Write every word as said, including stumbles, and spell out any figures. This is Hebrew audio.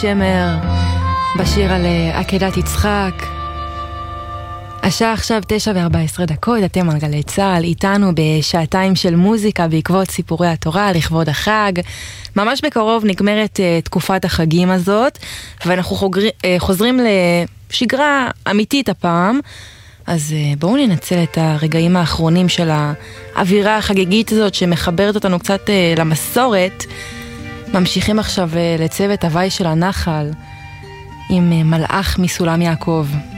שמר בשיר על עקדת יצחק. השעה עכשיו תשע וארבע עשרה דקות, אתם על גלי צהל, איתנו בשעתיים של מוזיקה בעקבות סיפורי התורה לכבוד החג. ממש בקרוב נגמרת uh, תקופת החגים הזאת, ואנחנו חוגר, uh, חוזרים לשגרה אמיתית הפעם. אז uh, בואו ננצל את הרגעים האחרונים של האווירה החגיגית הזאת שמחברת אותנו קצת uh, למסורת. ממשיכים עכשיו uh, לצוות הוואי של הנחל עם uh, מלאך מסולם יעקב.